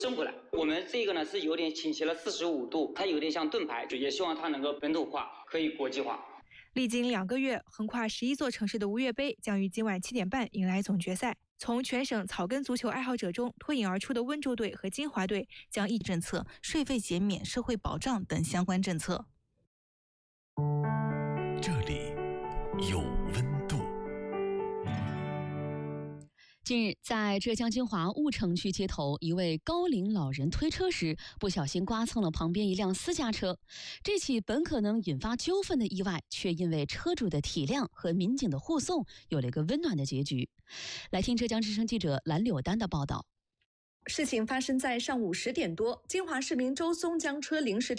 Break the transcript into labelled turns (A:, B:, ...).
A: 正过来。我们这个呢是有点倾斜了45度，它有点像盾牌，也希望它能够本土化，可以国际化。
B: 历经2个月，横跨11座城市的吴越杯将于今晚7点半迎来总决赛。从全省草根足球爱好者中脱颖而出的温州队和金华队将
C: 政策、税费减免、社会保障等相关政策。
D: 这里有温度。
E: 近日，在浙江金华婺城区街头，一位高龄老人推车时不小心刮蹭了旁边一辆私家车。这起本可能引发纠纷的意外，却因为车主的体谅和民警的护送，有了一个温暖的结局。来听浙江之声记者蓝柳丹的报道。
F: 事情发生在上午10点多，金华市民周松将车临时停